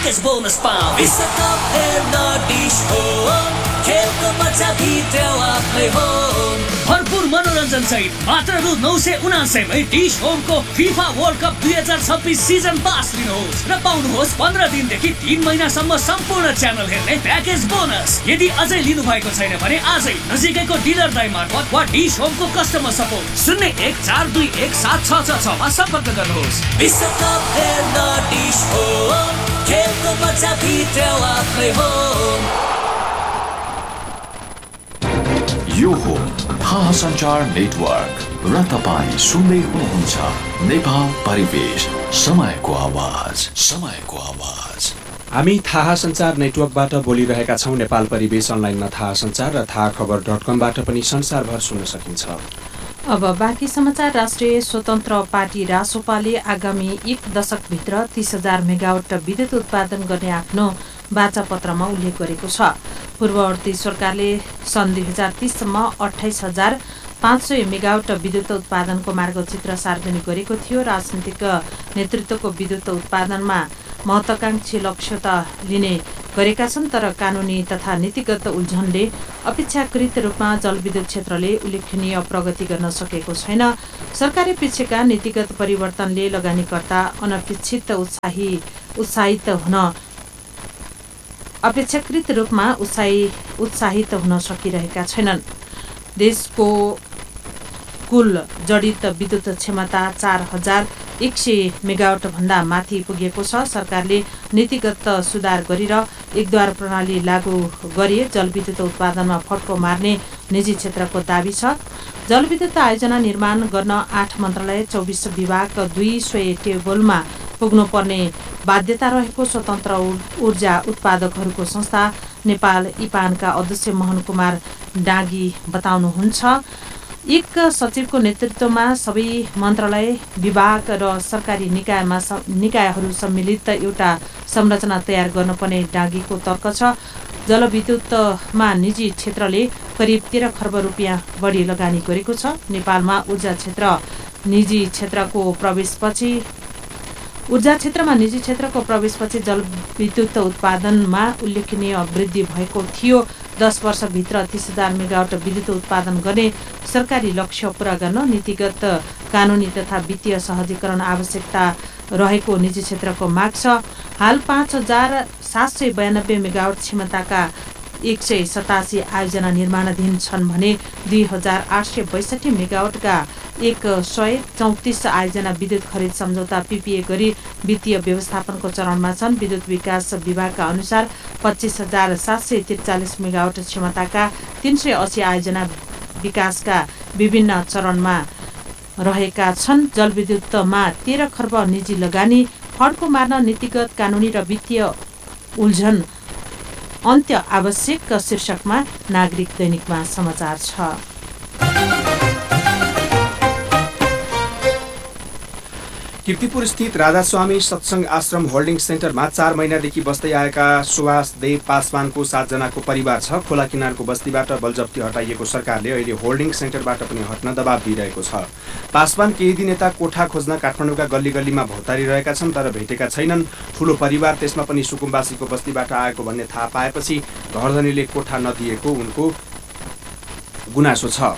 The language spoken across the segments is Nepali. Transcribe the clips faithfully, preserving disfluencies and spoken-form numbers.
प्याकेज बोनस पाऊ। विश्वकप हेर्न डिश होम, खेलको मजा भित्र आफ्नै होम। भरपूर मनोरञ्जन सहित मात्र रु नौ सय उनासयमै डिश होमको फिफा वर्ल्ड कप दुई हजार छब्बिस सिजन पास लिनुहोस् र पाउनुहोस् पन्ध्र दिनदेखि तीन महिनासम्म सम्पूर्ण च्यानल हेर्ने प्याकेज बोनस। यदि अझै लिनु भएको छैन भने आजै नजिकैको डिलर दाइ मार्फत वा डिश होमको कस्टमर सपोर्ट शून्य एक चार दुई एक सात छ छ छमा सम्पर्क गर्नुहोस्। विश्वकप हेर्न डिश होम, खेलको मजा भित्र आफ्नै होम। यो हो थाहा सञ्चार नेटवर्क र तपाईँ सुन्दै हुनुहुन्छ नेपाल परिवेश, समयको आवाज, समयको आवाज। हामी थाहा सञ्चार नेटवर्कबाट बोलिरहेका छौँ। नेपाल परिवेश अनलाइनमा थाहा सञ्चार र थाहा खबर डट कमबाट पनि संसारभर सुन्न सकिन्छ। अब बाँकी समाचार। राष्ट्रिय स्वतन्त्र पार्टी रासोपाले आगामी एक दशकभित्र तीस हजार मेगावाट विद्युत उत्पादन गर्ने आफ्नो वाचापत्रमा उल्लेख गरेको छ। पूर्ववर्ती सरकारले सन् दुई हजार तीससम्म अठाइस हजार पाँच सय मेगावाट विद्युत उत्पादनको मार्गचित्र सार्वजनिक गरेको थियो। राजनीतिक नेतृत्वको विद्युत उत्पादनमा महत्वाकांक्षी लक्ष्य त लिने गरेका छन्, तर कानुनी तथा नीतिगत उल्झनले अपेक्षाकृत रूपमा जलविद्युत क्षेत्रले उल्लेखनीय प्रगति गर्न सकेको छैन। सरकारी पक्षका नीतिगत परिवर्तनले लगानीकर्ता अनपेक्षित उत्साही उत्साहित हुन अपेक्षाकृत रूपमा उत्साही उत्साहित हुन सकिरहेका छैनन्। देशको कुल जडित विद्युत क्षमता चार हजार एक सय मेगावाट भन्दा माथि पुगेको छ। सरकारले नीतिगत सुधार गरेर एकद्वार प्रणाली लागू गरे जलविद्युत उत्पादनमा फड्को मार्ने निजी क्षेत्रको दाबी छ। जलविद्युत आयोजना निर्माण गर्न आठ मन्त्रालय चौबिस विभाग दुई सय टेबलमा पुग्नुपर्ने बाध्यता रहेको स्वतन्त्र ऊर्जा उत्पादकहरूको संस्था नेपाल इपानका अध्यक्ष मोहन कुमार डाँगी बताउनुहुन्छ। एक सचिवको नेतृत्वमा सबै मन्त्रालय विभाग र सरकारी निकायमा निकायहरू सम्मिलित एउटा संरचना तयार गर्नुपर्ने डाँगीको तर्क छ। जलविद्युतमा निजी क्षेत्रले करिब तेह्र खर्ब रुपियाँ बढी लगानी गरेको छ। नेपालमा ऊर्जा क्षेत्र निजी क्षेत्रको प्रवेशपछि ऊर्जा क्षेत्रमा निजी क्षेत्रको प्रवेशपछि जलविद्युत उत्पादनमा उल्लेखनीय वृद्धि भएको थियो। दस वर्षभित्र तीस हजार मेगावाट विद्युत उत्पादन गर्ने सरकारी लक्ष्य पूरा गर्न नीतिगत कानुनी तथा वित्तीय सहजीकरण आवश्यकता रहेको निजी क्षेत्रको माग छ। हाल पाँच हजार सात सय बयानब्बे मेगावाट क्षमताका एक सय सतासी आयोजना निर्माणाधीन छन् भने दुई हजार आठ सय बैसठी मेगावाटका एक सय चौतिस आयोजना विद्युत खरिद सम्झौता पीपीए गरी वित्तीय व्यवस्थापनको चरणमा छन्। विद्युत विकास विभागका अनुसार पच्चिस हजार सात सय त्रिचालिस मेगावाट क्षमताका तीन सय अस्सी आयोजना विकासका विभिन्न चरणमा रहेका छन्। जलविद्युतमा तेह्र खर्ब निजी लगानी फड्को मार्न नीतिगत कानुनी र वित्तीय उल्झन अन्त्य आवश्यक शीर्षकमा नागरिक दैनिकमा समाचार छ। किर्तिपुर स्थित राधास्वामी सत्संग आश्रम होल्डिङ सेन्टरमा चार महिनादेखि बस्दै आएका सुभाष देव पासवानको सातजनाको परिवार छ। खोला किनारको बस्तीबाट बलजप्ती हटाइएको सरकारले अहिले होल्डिङ सेन्टरबाट पनि हट्न दबाब दिइरहेको छ। पासवान केही दिन यता कोठा खोज्न काठमाडौँका गल्ली गल्लीमा भौतारिरहेका छन्, तर भेटेका छैनन्। ठूलो परिवार, त्यसमा पनि सुकुम्बासीको बस्तीबाट आएको भन्ने थाहा पाएपछि घरधनीले कोठा नदिएको उनको गुनासो छ।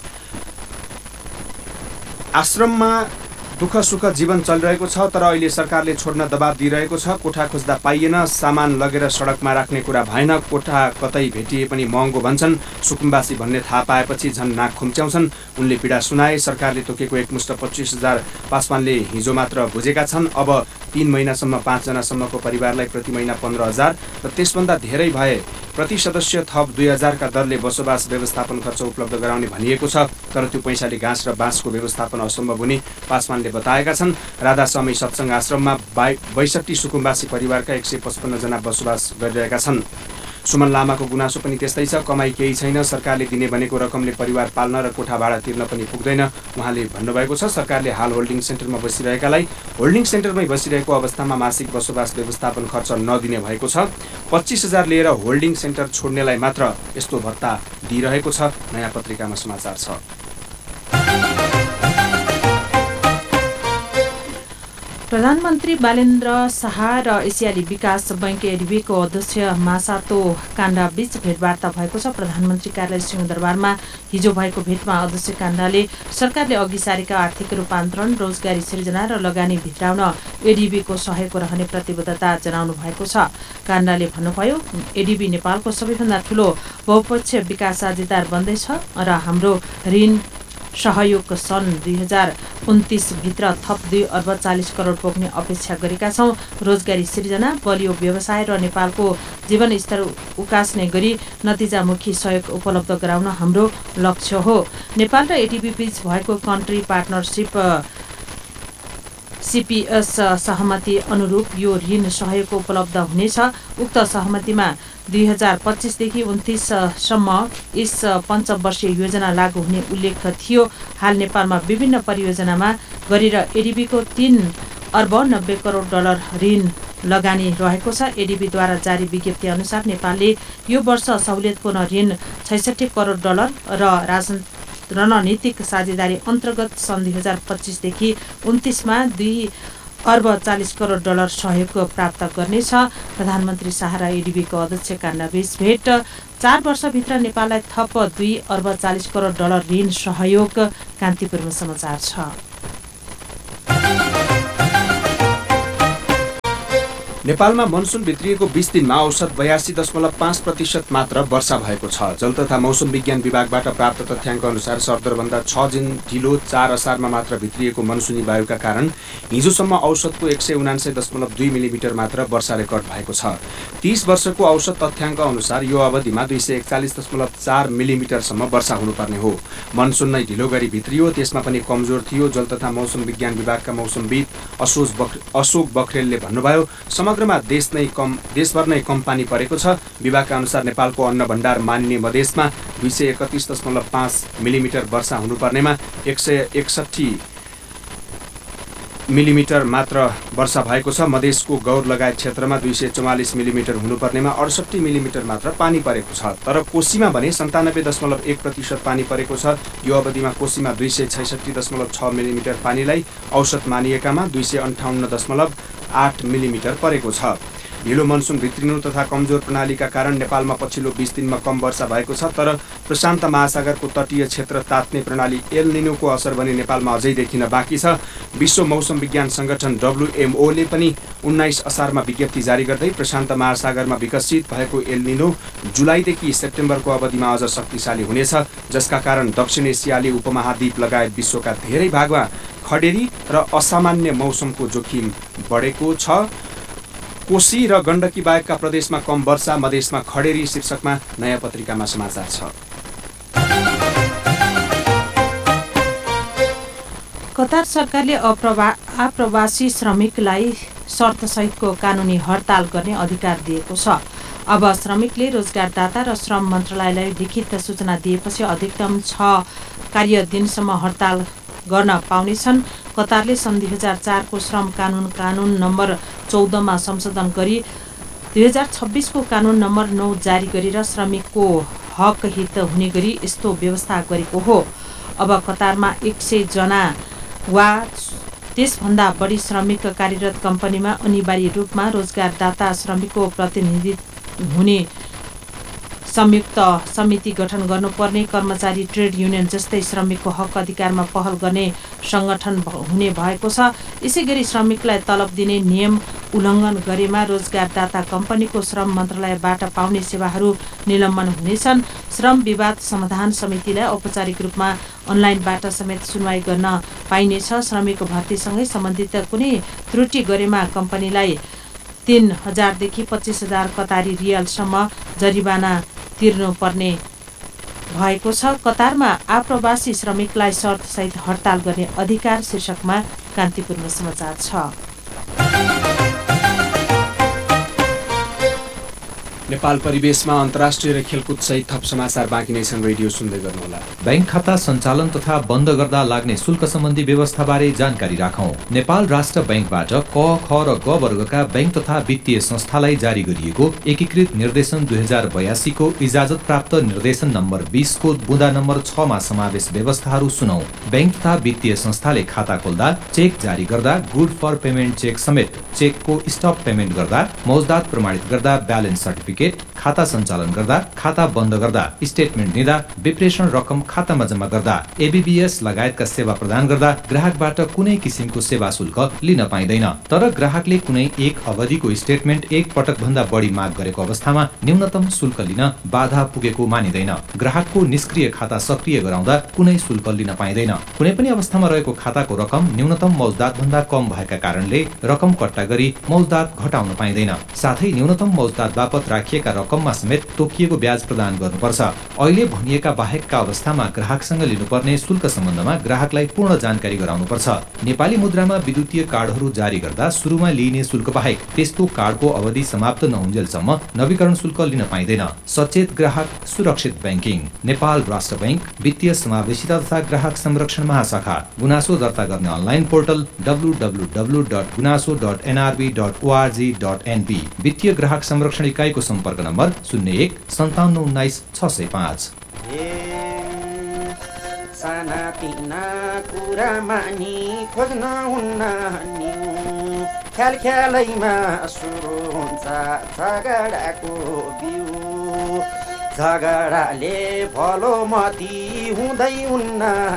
आश्रममा दुःख सुख जीवन चलिरहेको छ, तर अहिले सरकारले छोड्न दबाब दिइरहेको छ। कोठा खोज्दा पाइएन, सामान लगेर सडकमा राख्ने कुरा भएन, कोठा कतै भेटिए पनि महँगो भन्छन्। सुकुम्बासी भन्ने थाहा पाएपछि झन् नाक खुम्च्याउँछन्। उनले पीडा सुनाए। सरकारले तोकेको एकमुष्ट पच्चिस हजार पासवानले हिजो मात्र बुझेका छन्। अब तीन महिनासम्म पाँचजनासम्मको परिवारलाई प्रति महिना पन्ध्र हजार र त्यसभन्दा धेरै भए प्रति सदस्य थप दुई हजारका दरले बसोबास व्यवस्थापन खर्च उपलब्ध गराउने भनिएको छ। तर त्यो पैसाले घाँस र बाँसको व्यवस्थापन असम्भव हुने पासवानले बताएका छन्। राधास्वामी सत्संग आश्रममा बैसठी सुकुम्बासी परिवारका एक सय पचपन्न जना बसोबास गरिरहेका छन्। सुमन लामाको गुनासो पनि त्यस्तै छ। कमाई केही छैन, सरकारले दिने भनेको रकमले परिवार पाल्न र कोठा भाडा तिर्न पनि पुग्दैन। उहाँले भन्नुभएको छ, सरकारले हाल होल्डिङ सेन्टरमा बसिरहेकालाई होल्डिङ सेन्टरमै बसिरहेको अवस्थामा मासिक बसोबास व्यवस्थापन खर्च नदिने भएको छ। पच्चिस हजार लिएर होल्डिङ सेन्टर छोड्नेलाई मात्र यस्तो भत्ता दिइरहेको छ। नयाँ पत्रिकामा समाचार छ। प्रधानमन्त्री बालेन्द्र शाह र एसियाली विकास बैंक एडिबीको अध्यक्ष मासातो काण्डा बीच भेटवार्ता भएको छ। प्रधानमन्त्री कार्यालय सिंहदरबारमा हिजो भएको भेटमा अध्यक्ष काण्डाले सरकारले अघि सारेका आर्थिक रूपान्तरण, रोजगारी सृजना र लगानी भित्राउन एडिबीको सहयोग रहने प्रतिबद्धता जनाउनु भएको छ। काण्डाले भन्नुभयो, एडिबी नेपालको सबैभन्दा ठूलो बहुपक्षीय विकास साझेदार बन्दैछ र हाम्रो ऋण सहयोग सन् दुई हजार उन्तिस भित्र थप दुई अर्ब चालिस करोड पुग्ने अपेक्षा गरेका छौँ। रोजगारी सृजना, बलियो व्यवसाय र नेपालको जीवनस्तर उकास्ने गरी नतिजामुखी सहयोग उपलब्ध गराउन हाम्रो लक्ष्य हो। नेपाल र एडिबी बीच भएको कन्ट्री पार्टनरसिप सीपीएस सहमति अनुरूप यो ऋण सहयोग उपलब्ध हुनेछ। उक्त सहमतिमा दुई हजार पच्चिसदेखि उन्तिससम्म यस पञ्चवर्षीय योजना लागू हुने उल्लेख थियो। हाल नेपालमा विभिन्न परियोजनामा गरेर एडिबीको तीन अर्ब नब्बे करोड डलर ऋण लगानी रहेको छ। एडिबीद्वारा जारी विज्ञप्ति अनुसार नेपालले यो वर्ष सहुलियतपूर्ण ऋण छैसठी करोड डलर र राजन रणनीतिक साझेदारी अन्तर्गत सन् दुई हजार पच्चिसदेखि उन्तिसमा दुई अर्ब चालिस करोड डलर सहयोग प्राप्त गर्नेछ। प्रधानमन्त्री शाह र एडिबीको अध्यक्ष काण्डाबीच भेट। चार वर्षभित्र नेपाललाई थप दुई अर्ब चालिस करोड डलर ऋण सहयोग। कान्तिपुरमा समाचार छ। नेपालमा मनसुन भित्रिएको बीस दिनमा औसत बयासी दशमलव पाँच प्रतिशत मात्र वर्षा भएको छ। जल तथा मौसम विज्ञान विभागबाट प्राप्त तथ्याङ्क अनुसार सरदरभन्दा छ दिन ढिलो चार असारमा मात्र भित्रिएको मनसुनी वायुका कारण हिजोसम्म औसतको एक सय उनान्सय दशमलव दुई मिलिमिटर मात्र वर्षा रेकर्ड भएको छ। तीस वर्षको औसत तथ्याङ्क अनुसार यो अवधिमा दुई सय एकचालिस दशमलव चार मिलिमिटरसम्म वर्षा हुनुपर्ने हो। मनसुन नै ढिलो गरी भित्रियो, त्यसमा पनि कमजोर थियो। जल तथा मौसम विज्ञान विभागका मौसमविद अशोक बखरेलले भन्नुभयो, समग्रमा देश नै कम देशभर नै कम पानी परेको छ। विभागका अनुसार नेपालको अन्न भण्डार मानिने मधेसमा दुई सय एकतिस दशमलव पाँच मिलिमिटर वर्षा हुनुपर्नेमा एक सय एकसठी मिलिमिटर मात्र वर्षा भएको छ। मधेसको गौर लगायत क्षेत्रमा दुई सय चौवालिस मिलिमिटर हुनुपर्नेमा अडसट्ठी मिलिमिटर मात्र पानी परेको छ। तर कोशीमा भने सन्तानब्बे दशमलव एक प्रतिशत पानी परेको छ। यो अवधिमा कोशीमा दुई सय छैसठी दशमलव छ मिलिमिटर पानीलाई औसत मानिएकामा दुई सय अन्ठाउन्न दशमलव आठ मिलिमिटर परेको छ। ढिलो मनसुन भित्रिनु तथा कमजोर प्रणालीका कारण नेपालमा पछिल्लो बीस दिनमा कम वर्षा भएको छ। तर प्रशान्त महासागरको तटीय क्षेत्र तात्ने प्रणाली एल निनोको असर भने नेपालमा अझै देखिन बाँकी छ। विश्व मौसम विज्ञान संगठन डब्ल्युएमओले पनि उन्नाइस असारमा विज्ञप्ति जारी गर्दै प्रशान्त महासागरमा विकसित भएको एल निनो जुलाईदेखि सेप्टेम्बरको अवधिमा अझ शक्तिशाली हुनेछ, जसका कारण दक्षिण एसियाली उपमहाद्वीप लगायत विश्वका धेरै भागमा खडेरी र असामान्य मौसमको जोखिम बढेको छ। कोशी र गण्डकी बाहेकका प्रदेशमा कम वर्षा, मधेसमा खडेरी शीर्षकमा नयाँ पत्रिकामा समाचार छ। कतार सरकारले अप्रवा आप्रवासी श्रमिकलाई शर्तसहितको कानुनी हडताल गर्ने अधिकार दिएको छ। अब श्रमिकले रोजगारदाता र श्रम मन्त्रालयलाई लिखित सूचना दिएपछि अधिकतम छ कार्य दिनसम्म हडताल गर्न पाउनेछन्। कतारले सन् दुई हजार चारको श्रम कानुन कानुन नम्बर चौधमा संशोधन गरी दुई हजार छब्बिसको कानुन नम्बर नौ जारी गरेर श्रमिकको हक हित हुने गरी यस्तो व्यवस्था गरेको हो। अब कतारमा एक सय जना वा त्यसभन्दा बढी श्रमिक कार्यरत कम्पनीमा अनिवार्य रूपमा रोजगारदाता श्रमिकको प्रतिनिधि हुने संयुक्त समिति गठन गर्नुपर्ने, कर्मचारी ट्रेड युनियन जस्तै श्रमिकको हक अधिकारमा पहल गर्ने संगठन हुने भएको छ। यसै गरी श्रमिकलाई तलब दिने नियम उल्लङ्घन गरेमा रोजगारदाता कम्पनीको श्रम मन्त्रालयबाट पाउने सेवाहरू निलम्बन हुनेछन्। श्रम विवाद समाधान समितिलाई औपचारिक रूपमा अनलाइनबाट समेत सुनवाई गर्न पाइनेछ। श्रमिक भर्तीसँगै सम्बन्धित कुनै त्रुटि गरेमा कम्पनीलाई तीन हजारदेखि पच्चिस हजार कतारी रियालसम्म जरिवाना तिर्नुपर्ने भएको छ। कतारमा आप्रवासी श्रमिकलाई शर्तसहित हडताल गर्ने अधिकार शीर्षकमा कान्तिपुरमा समाचार छ। नेपाल परिवेशमा अन्तर्राष्ट्रिय र खेलकुद सहित थप समाचार बाँकी नै छन्। रेडियो सुन्दै गर्नुहोला। बैंक खाता सञ्चालन तथा बन्द गर्दा लाग्ने शुल्क सम्बन्धी व्यवस्थाबारे जानकारी राखौं। नेपाल राष्ट्र बैंकबाट क, ख र ग वर्गका बैंक तथा वित्तीय संस्थालाई जारी गरिएको एकीकृत निर्देशन दुई हजार बयासी को इजाजत प्राप्त निर्देशन नम्बर बीस को बुँदा नम्बर छ मा समावेश व्यवस्थाहरू सुनौ। बैंक तथा वित्तीय संस्थाले खाता खोल्दा, चेक जारी गर्दा, गुड फर पेमेन्ट चेक समेत चेकको स्टप पेमेन्ट गर्दा, मौजदात प्रमाणित गर्दा, ब्यालेन्स सर्टिफिकेट, खाता सञ्चालन गर्दा, खाता बन्द गर्दा, स्टेटमेन्ट दिँदा, विप्रेषण रकम खातामा जम्मा गर्दा, एबीबीएस लगायतका सेवा प्रदान गर्दा ग्राहकबाट कुनै किसिमको सेवा शुल्क लिन पाइँदैन। तर ग्राहकले कुनै एक अवधिको स्टेटमेन्ट एक पटक भन्दा बढी माग गरेको अवस्थामा न्यूनतम शुल्क लिन बाधा पुगेको मानिँदैन। ग्राहकको निष्क्रिय खाता सक्रिय गराउँदा कुनै शुल्क लिन पाइँदैन। कुनै पनि अवस्थामा रहेको खाताको रकम न्यूनतम मौजदात भन्दा कम भएका कारणले रकम कट्टा गरी मौजदात घटाउन पाइँदैन। साथै न्यूनतम मौजदात बापत राखिएका रकममा समेत तोकिएको ब्याज प्रदान गर्नुपर्छ। अहिले भनिएका बाहेकका अवस्थामा ग्राहकसँग लिनुपर्ने शुल्क सम्बन्धमा ग्राहकलाई पूर्ण जानकारी गराउनुपर्छ। नेपाली मुद्रामा विद्युतीय कार्डहरू जारी गर्दा सुरुमा लिइने शुल्क बाहेक त्यस्तो कार्डको अवधि समाप्त नहुन्जेलसम्म नवीकरण शुल्क लिन पाइँदैन। सचेत ग्राहक, सुरक्षित बैंकिङ। नेपाल राष्ट्र बैंक, वित्तीय समावेशिता तथा ग्राहक संरक्षण महाशाखा। गुनासो दर्ता गर्ने online portal W W W dot गुनासो dot NRB dot ORG dot NP. वित्तीय ग्राहक संरक्षण इकाइको सम्पर्क नम्बर शून्य एक सन्ताउन्न उन्नाइस छ सय पाँच। साना तिना कुरा मानी खोज्न हुन्न नि, ख्याल ख्यालैमा सुरु हुन्छ झगडाको बिउ, झगडाले भलो मती हुँदै हुन्न